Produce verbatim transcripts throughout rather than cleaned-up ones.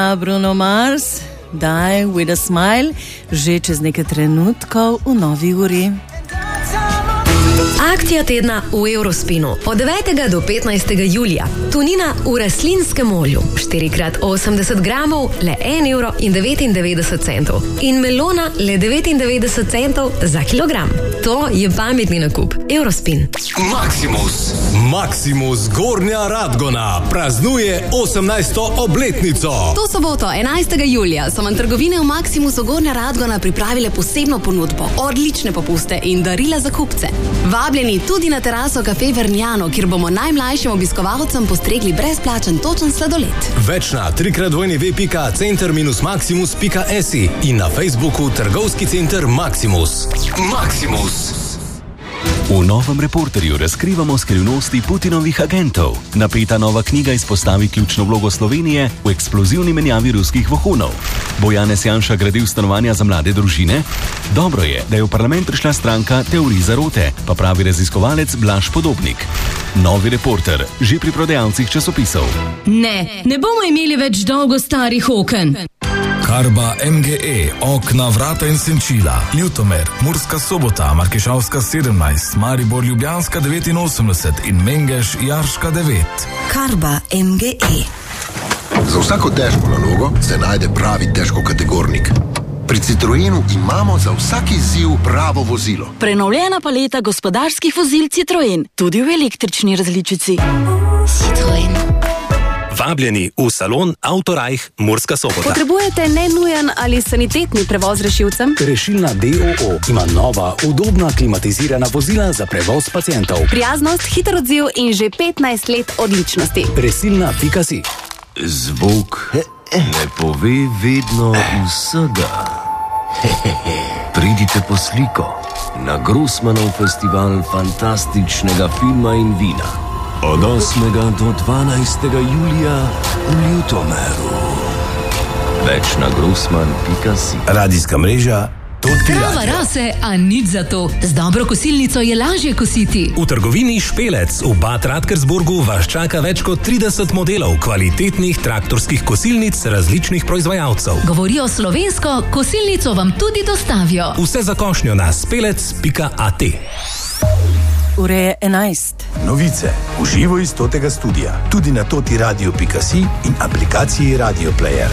Bruno Mars, Die with a Smile, že čez nekaj trenutkov v novi uri. Akcija tedna v Eurospinu od devetega do petnajstega julija. Tunina v rastlinskem olju, štiri krat osemdeset gramov, le en evro in devetindevetdeset centov. In melona le devetindevetdeset centov za kilogram. To je pametni nakup. Eurospin. Maximus. Maximus Gornja Radgona praznuje osemnajsto obletnico. To soboto, enajstega julija, so vam trgovine v Maximusu Gornja Radgona pripravile posebno ponudbo, odlične popuste in darila za kupce. Vabljeni tudi na teraso Café Vergnano, kjer bomo najmlajšim obiskovalcem postregli brezplačen točen sladoled. Več na trikrat dvojni pika center minus maximus pika si in na Facebooku Trgovski center Maximus. Maximus. V novem Reporterju razkrivamo skrivnosti Putinovih agentov. Napeta nova knjiga izpostavi ključno vlogo Slovenije v eksplozivni menjavi ruskih vohunov. Bo Janez Janša gradil stanovanja za mlade družine? Dobro je, da je v parlament prišla stranka teorij zarote, pa pravi raziskovalec Blaž Podobnik. Novi Reporter, že pri prodajalcih časopisov. Ne, ne bomo imeli več dolgo starih oken. Karba M G E, okna, vrata in senčila, Ljutomer, Murska Sobota, Markešavska sedemnajst, Maribor Ljubljanska devetinosemdeset in Mengeš Jarška devet. Karba M G E. Za vsako težko nalogo se najde pravi težkokategornik. Pri Citroenu imamo za vsak izziv pravo vozilo. Prenovljena paleta gospodarskih vozil Citroen, tudi v električni različici. Citroen. Vabljeni v salon Autorajh Murska Sobota. Potrebujete nenujen ali sanitetni prevoz rešilcem? Rešilna D O O ima nova, udobna, klimatizirana vozila za prevoz pacientov. Prijaznost, hiter odziv in že petnajst let odličnosti. Rešilna pika si. Zvok ne pove vedno vsega. Pridite po sliko na Grossmanov festival fantastičnega filma in vina. Od osmega do dvanajstega julija v Ljutomeru. Več na grossman pika si. Radijska mreža Toti Trava radio. rase, a nič za to. Z dobro kosilnico je lažje kositi. V trgovini Špelec v Bad Radkersburgu vas čaka več kot trideset modelov kvalitetnih traktorskih kosilnic različnih proizvajalcev. Govorijo slovensko, kosilnico vam tudi dostavijo. Vse za košnjo na spelec pika a t. Ure je enajst. Novice v živo iz Totega studia, tudi na toti radio pika si in aplikaciji Radio Player.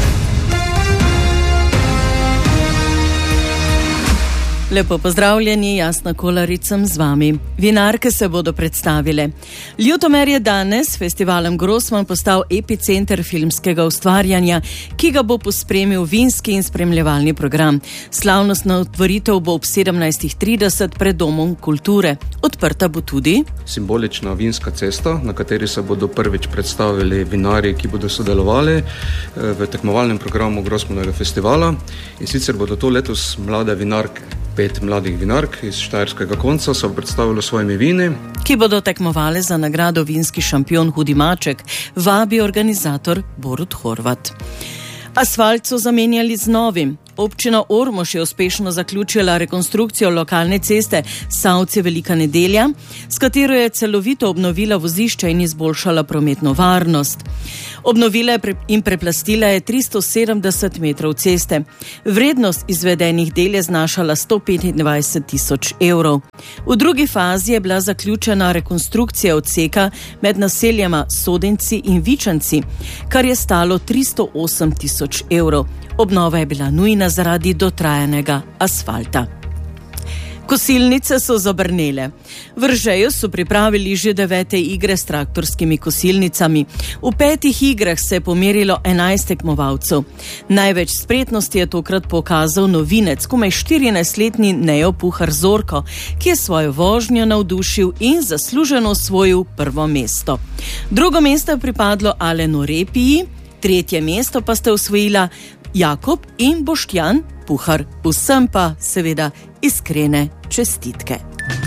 Lepo pozdravljeni, Jasna Kolaricem z vami. Vinarke se bodo predstavile. Ljutomer je danes s festivalem Grossman postal epicenter filmskega ustvarjanja, ki ga bo pospremil vinski in spremljevalni program. Slavnostna otvoritev bo ob sedemnajstih trideset pred Domom kulture. Odprta bo tudi simbolična vinska cesta, na kateri se bodo prvič predstavili vinarji, ki bodo sodelovali v tekmovalnem programu Grossmanovega festivala. In sicer bodo to letos mlade vinarke. Pet mladih vinark iz štajerskega konca so predstavili svojimi vini, ki bodo tekmovali za nagrado Vinski šampion Hudi Maček, vabi organizator Borut Horvat. Asfalt so zamenjali z novim. Občina Ormož je uspešno zaključila rekonstrukcijo lokalne ceste Savci Velika nedelja, s katero je celovito obnovila vozišče in izboljšala prometno varnost. Obnovila in preplastila je tristo sedemdeset metrov ceste. Vrednost izvedenih del je znašala sto petindvajset tisoč evrov. V drugi fazi je bila zaključena rekonstrukcija odseka med naseljema Sodenci in Vičanci, kar je stalo tristo osem tisoč evrov. Obnova je bila nujna zaradi dotrajanega asfalta. Kosilnice so zabrnele. V Ržeju so pripravili že devete igre s traktorskimi kosilnicami. V petih igrah se je pomerilo enajst tekmovalcev. Največ spretnosti je tokrat pokazal novinec, komaj štirinajstletni Nejo Puhar Zorko, ki je svojo vožnjo navdušil in zasluženo osvojil prvo mesto. Drugo mesto je pripadlo Alenu Repiji, tretje mesto pa sta osvojila Jakob in Boštjan Puhar. Vsem pa seveda iskrene čestitke.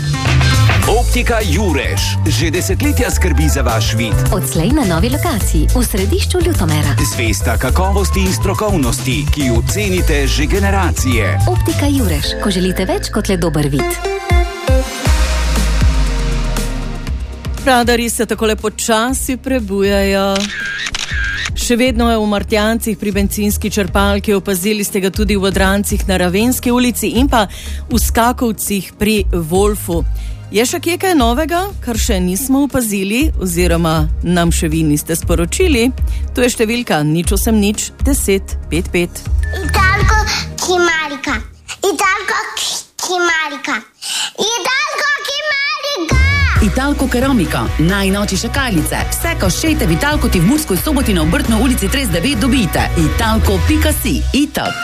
Optika Jurež že desetletja skrbi za vaš vid. Odslej na novi lokaciji v središču Ljutomera. Zvesta kakovosti in strokovnosti, ki jo cenite že generacije. Optika Jurež, ko želite več kot le dober vid. Radarji se takole počasi prebujajo. Še vedno je v Martjancih pri bencinski črpalki, opazili ste ga tudi v Odrancih na Ravenski ulici in pa v Skakovcih pri Wolfu. Je še kje kaj novega, kar še nismo opazili oziroma nam še vi niste sporočili? Tu je številka nič osem nič deset pet pet. Italko Kimarika. Italko Kimarika. Italko Kimarika. Italko Keramika, najnoči šakalice. Vse koščete v Italko ti v Murskoj Soboti na Obrtno ulici trideset devet dobite. Italko pika si. Itak.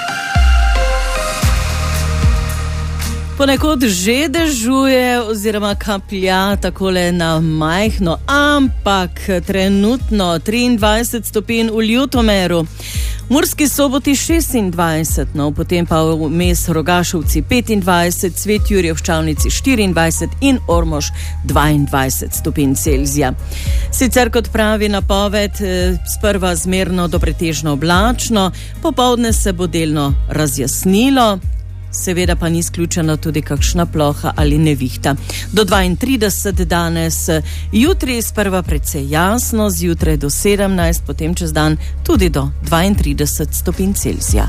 Ponekod že dežuje oziroma kaplja takole na majhno, ampak trenutno triindvajset stopinj v Ljutomeru. V Murski Soboti šestindvajset, no, potem pa vmes Rogašovci petindvajset, Svet Jurje v Ščavnici štiriindvajset in Ormož dvaindvajset stopinj Celzija. Sicer kot pravi napoved, sprva zmerno do pretežno oblačno, popoldne se bo delno razjasnilo, seveda pa ni izključena tudi kakšna ploha ali nevihta. Do dvaintrideset danes, jutri sprva precej jasno, zjutraj do sedemnajst, potem čez dan tudi do dvaintrideset stopinj Celzija.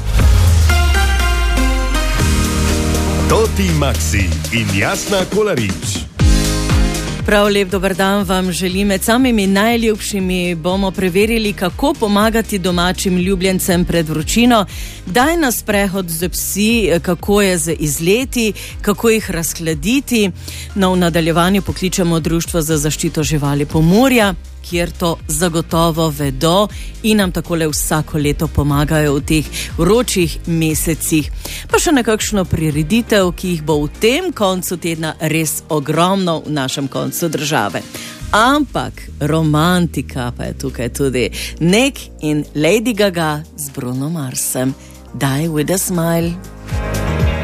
Toti Maxi in Jasna Kolarič. Prav lep dober dan vam želim. Med samimi najljubšimi bomo preverili, kako pomagati domačim ljubljencem pred vročino, kdaj na sprehod z psi, kako je z izleti, kako jih razhladiti. No, v nadaljevanju pokličemo Društvo za zaščito živali Pomurja, kjer to zagotovo vedo in nam takole vsako leto pomagajo v teh vročih mesecih. Pa še nekakšno prireditev, ki jih bo v tem koncu tedna res ogromno v našem koncu države. Ampak romantika pa je tukaj tudi. Nick in Lady Gaga z Bruno Marsem. Die with a smile.